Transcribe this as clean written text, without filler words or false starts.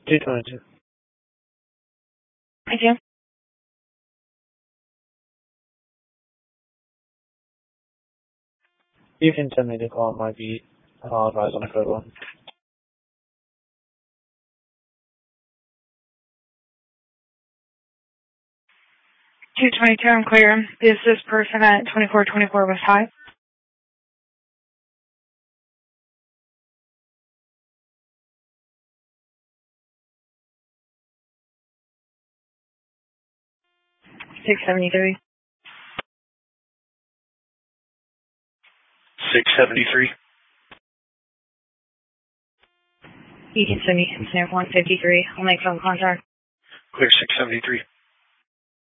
222. Thank you. You can send me the call. It might be advised on a code one. 222, I'm clear. Is this person at 2424 West High? $673. 673. You can send me Snap 153. I'll make phone contact. Clear 673.